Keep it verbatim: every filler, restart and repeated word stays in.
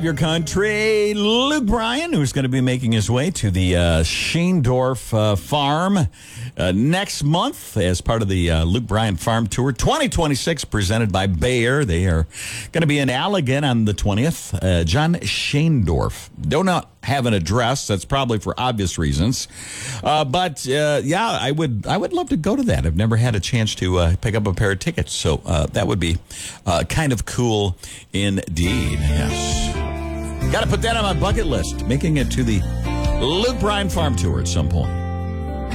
Your country, Luke Bryan, who's going to be making his way to the uh, Scheendorf uh, farm uh, next month as part of the uh, Luke Bryan Farm Tour twenty twenty-six, presented by Bayer. They are going to be in Allegan on the twentieth. Uh, John Scheendorf. Do not have an address. That's probably for obvious reasons. Uh, but uh, yeah, I would I would love to go to that. I've never had a chance to uh, pick up a pair of tickets, so uh, that would be uh, kind of cool indeed. Yes. Got to put that on my bucket list, making it to the Luke Bryan Farm Tour at some point.